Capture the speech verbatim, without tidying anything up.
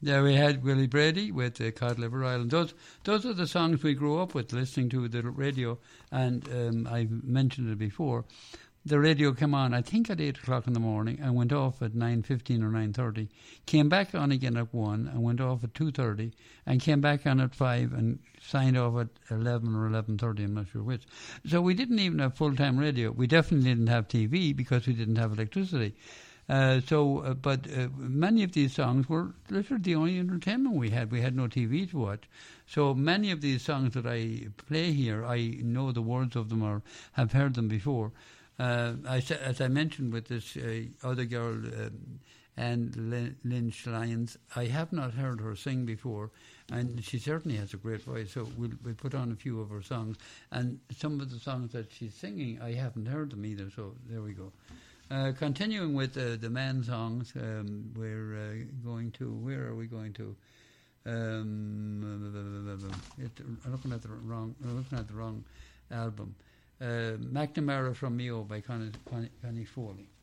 Yeah, we had Willie Brady with uh, Cod Liver Island. Those those are the songs we grew up with, listening to the radio. And um, I mentioned it before. The radio came on, I think, at eight o'clock in the morning and went off at nine fifteen or nine thirty. Came back on again at one and went off at two thirty and came back on at five and signed off at eleven or eleven thirty, I'm not sure which. So we didn't even have full-time radio. We definitely didn't have T V because we didn't have electricity. Uh, so, uh, but uh, many of these songs were literally the only entertainment we had. We had no T V to watch. So many of these songs that I play here, I know the words of them or have heard them before. Uh, I, as I mentioned with this uh, other girl, um, Anne Lynch Lyons, I have not heard her sing before, and she certainly has a great voice, so we'll, we'll put on a few of her songs. And some of the songs that she's singing, I haven't heard them either, so there we go. Uh, continuing with uh, the man songs, um, we're uh, going to, where are we going to? Um, it, I'm looking at the wrong, I'm looking at the wrong album. Uh, McNamara from Mayo by Connie, Connie, Connie Foley.